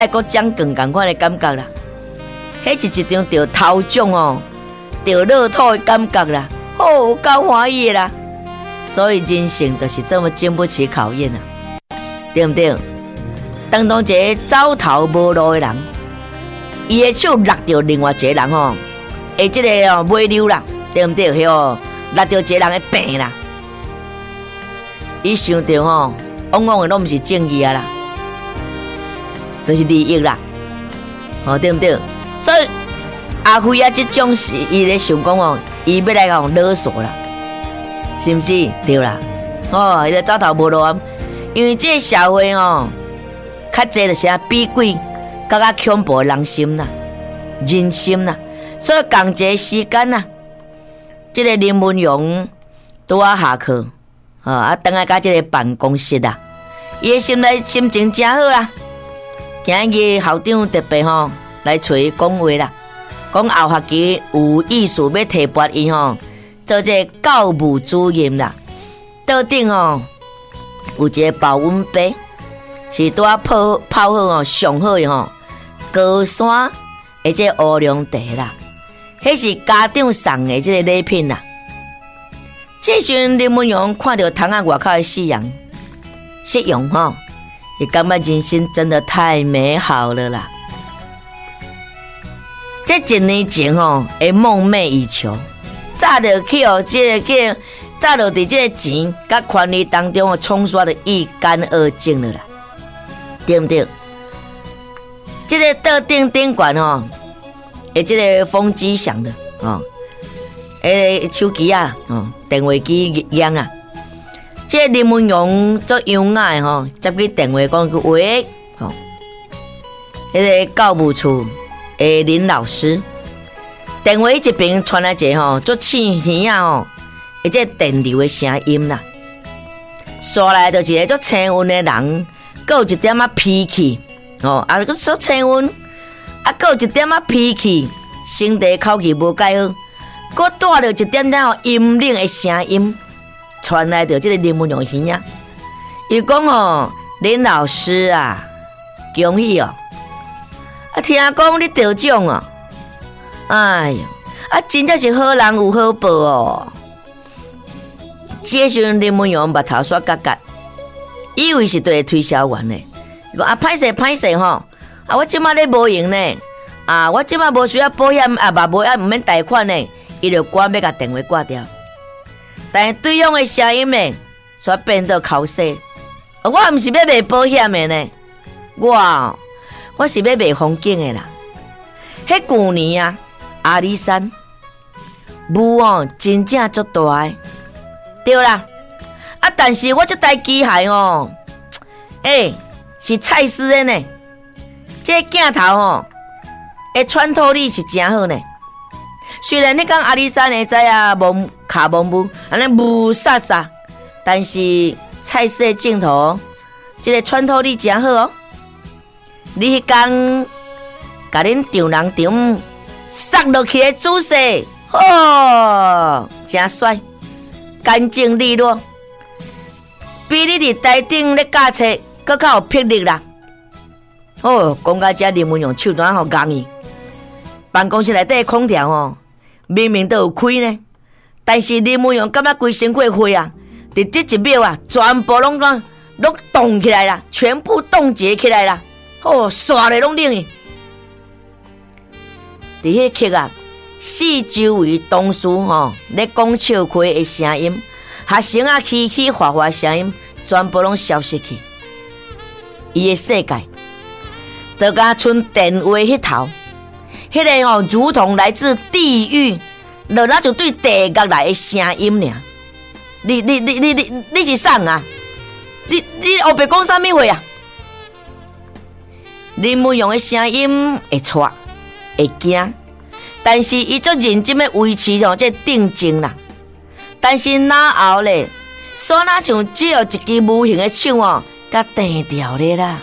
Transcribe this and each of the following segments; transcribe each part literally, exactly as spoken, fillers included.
搁奖更共款的感觉啦。迄是一张着头奖哦，着乐透的感觉啦，哦，有够欢喜的啦。所以人生就是这么经不起考验啊，对不对？当当一个走投无路的人，伊的手勒着另外一个人吼，会即个哦尾溜啦，对不对？吼，勒着一个人的病啦，伊想着吼，往往的拢毋是正义啊啦，就是利益啦，哦，对不对？所以阿辉啊，这种是伊咧想讲哦，伊要来讲勒索啦，是毋是？对啦，哦，伊咧走投无路啊，因为这个社会哦，较济就是啊比鬼，更加恐怖人心啦、人心啦，所以共一个时间啦，这个林文勇拄啊下课，啊啊，等下到这个办公室啦，伊的心内心情真好啦，今日校长特别吼。来找伊讲话啦，讲后学期有意思要提拔伊吼，做一个教务主任啦。桌顶吼有一个保温杯，是拄啊泡泡好吼上好的吼高山的这乌龙茶啦，迄是家长送的这个礼品啦。这时林文勇看到窗仔外口的夕阳，夕阳吼，也感觉人生真的太美好了啦。这一年前吼，会梦寐以求，早就去哦，这个去，早就伫这个钱甲权利当中哦，冲刷的一干二净了啦，对不对？这个桌顶顶管吼，诶，这个风机响的哦，诶，手机啊，哦，电话机响啊，这林文勇做优雅的吼，接起电话讲句喂，吼，迄个教务处。诶，林老师，电话一边传来一个吼，做刺耳啊吼，一个电流的声音啦。刷来就是一个做青温的人，佮有一点仔脾气哦，啊，佮做青温，啊，佮有一点仔脾气，声地口气无介好，佮带着一点点吼阴冷的声音，传来着这个林文勇耳啊。伊讲哦，林老师啊，恭喜哦！啊，听讲你得奖哦！哎哟，啊，真正是好人有好报哦！这时阵林文勇目头刷角角，以为是对推销员呢。伊讲啊，歹势歹势吼！啊，我即马咧无用呢，啊，我即马无需要保险，啊，嘛无要毋免贷款呢，伊就关要甲电话挂掉。但是对方的声音呢，煞变到口舌，我毋是要卖保险的呢，我。我是要卖风景的啦，迄旧年啊，阿里山雾哦，真正足大的，对啦。啊，但是我这台机械哦，诶、欸，是蔡司的呢。这个镜头哦，诶，穿透力是真好呢。虽然你讲阿里山的在啊蒙卡蒙雾，安尼雾煞煞，但是蔡司的镜头，这个穿透力真好哦。你迄天甲恁丈人场塞落去的姿势，哦，真帅，干净利落，比你伫台顶咧驾车更较有魄力啦。哦，讲到这林文勇手段好硬伊，办公室内底空调哦，明明都有开呢，但是林文勇感觉规身躯血啊，伫这一秒啊，全部拢拢拢冻起来啦，全部冻结起来啦。哦，刷咧拢冷去。伫迄刻啊，四周围同事吼咧讲笑开的声音，学生啊起起哗哗声音，全部拢消失去。伊的世界，就甲剩电话迄头，迄、那个吼、哦、如同来自地狱，就那就对地狱来的声音尔。你你你你你你是啥啊？你你后壁讲啥物话啊？林文勇的声音会错，会惊，但是伊足认真的维持吼这定静啦。但是哪后咧，煞哪像只有一支无形的手哦，甲定掉咧啦。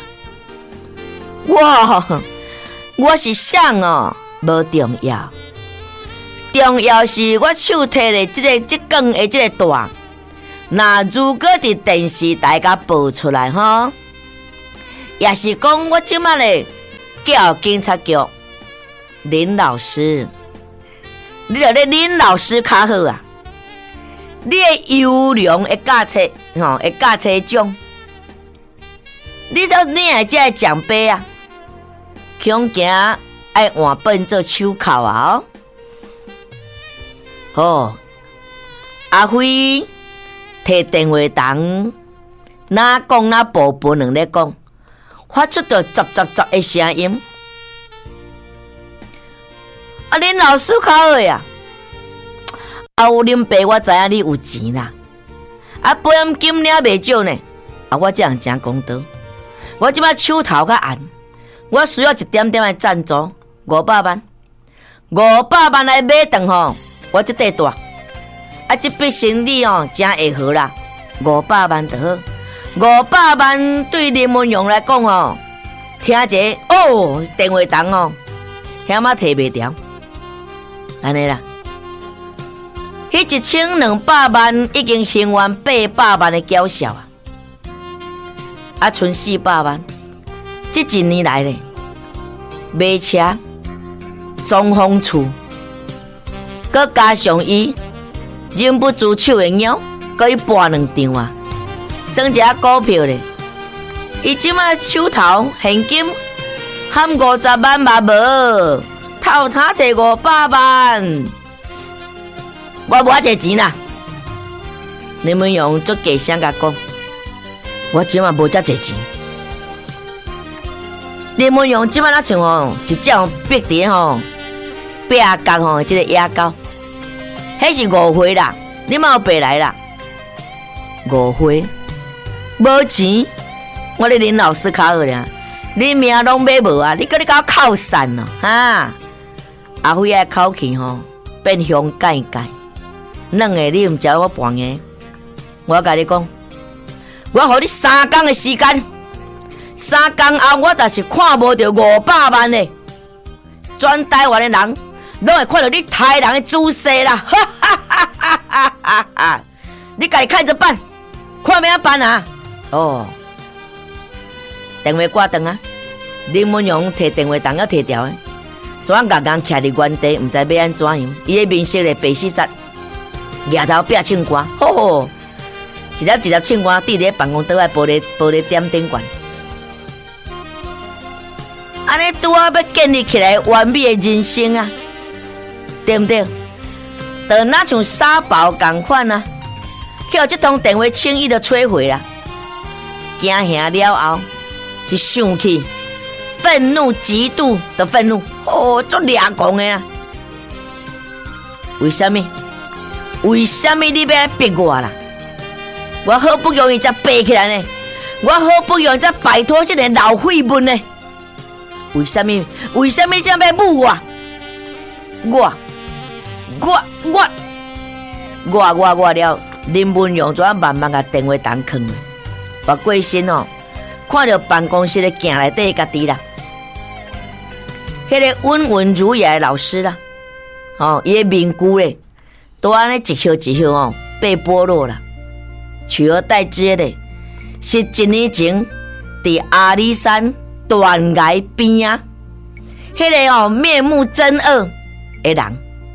我我是啥哦，无重要，重要是我手摕咧这个这根的这个大。那如果伫电视台甲播出来吼。也是讲我即马咧叫警察局林老师，你著咧林老师较好啊！你的优良的驾车吼，会驾车奖，你都领来这奖杯啊！恐惊爱换本做手铐啊！哦，哦，阿辉摕电话筒，哪讲哪部本人咧讲，发出着杂杂杂的声音。啊，恁老师较好呀！啊，有恁爸我知影你有钱啦，啊，保险金领袂少呢。啊，我这样真公道，我即摆手头较暗，我需要一点点的赞助，五百万，五百万来买顿吼，我这块大。啊，这笔生意哦，真会好啦，五百万就好。五百万对林文勇来讲哦，听一下哦，电话筒哦，险啊摕袂牢，安尼啦。迄一千两百万已经还完八百万的缴销啊，啊，剩四百万。这一年来咧，买车、装潢厝，佮加上伊忍不住手的猫，佮伊搬两张啊，算一下股票咧。伊即马手头现金含五十万嘛无，透他摕五百万。我无偌济钱啦，林文勇足假声甲讲，我即马无遮济钱。林文勇即马若像吼一只逼伫吼壁角吼，即个野狗，迄是误会啦，你莫有白来啦，误会，无钱，我咧林老师较好俩，你命拢买无啊，你搁咧甲我靠散哦，哈，阿辉的口气吼变香盖盖。软的你毋知我搬的，我甲你讲，我互你三工的时间，三工后我若是看无到五百万的，全台湾的人拢会看到你台人的姿势啦！哈哈哈哈哈哈哈！你家己看着办，看要安办啊？哦，电话挂断啊！林文勇摕电话筒要摕掉的，怎啊硬硬徛伫原地，毋知要安怎样？伊的面色咧白死煞。额头壁唱歌，吼吼，一粒一粒唱歌，伫咧办公桌的玻璃玻璃点顶悬，安尼拄啊要建立起来完美的人生啊，对不对？就哪像沙包共款啊，去互这通电话轻易就摧毁啦。惊吓了后是生气、愤怒、极度的愤怒，哦，足掠狂的啊！为什么？为什么你要逼我啦？我好不容易才爬起来呢，我好不容易才摆脱这个老废物呢。为什么？为什么你这样要侮我？我我我我我我了，林文勇怎慢慢甲电话筒囥了，我过身哦，看到办公室的镜内底家己啦，迄、那个温文儒雅的老师啦，哦，伊的面具咧。都安尼一号一号哦被剥落了，取而代之的，是一年前伫阿里山断崖边啊，迄个哦面目狰恶的人，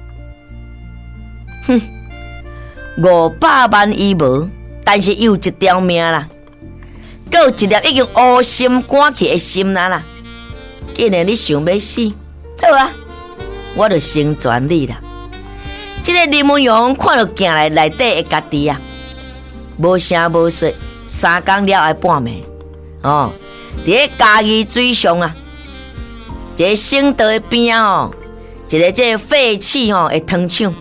哼，五百万伊无，但是有一条命啦，搁有一粒已经乌心肝去的心啦啦，既然你想要死，好啊，我就成全你啦。这个林文勇看到镜内内底的家己啊，无声无说，三工了后半暝，哦，伫个嘉义水上啊，一个省道的边啊，哦，一个这个废弃吼的糖厂，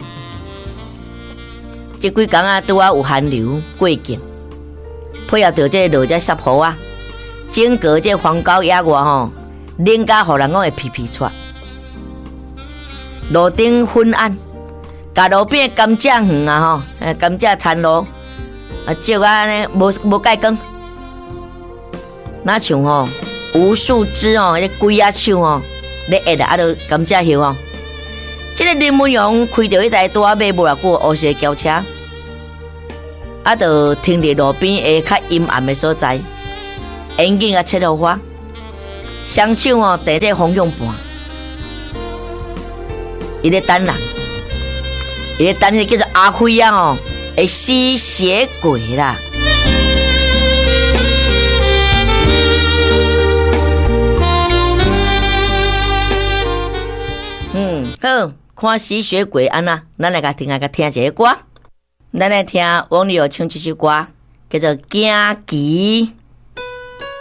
这几工啊拄啊有寒流过境，配合着这个落只湿雨啊，整个这荒郊野外吼，冷甲互人讲会皮皮喘，路顶昏暗。甲路边的甘蔗园啊吼，诶，甘蔗田路啊，照啊安尼无无盖光，哪像吼无数只哦，迄鬼仔手哦，咧压啊，啊，都甘蔗叶哦。这个林文勇开着迄台拄啊买无偌久乌色轿车，啊，就停伫路边下较阴暗的所在，眼镜啊切落花， 双手哦伫这方向盘，伊咧等人，伊咧等迄个叫做阿辉啊哦，诶吸血鬼啦。嗯，好，看吸血鬼安那，咱来甲听下，甲听一个歌，咱来听王力宏唱这首歌，叫做《惊奇》。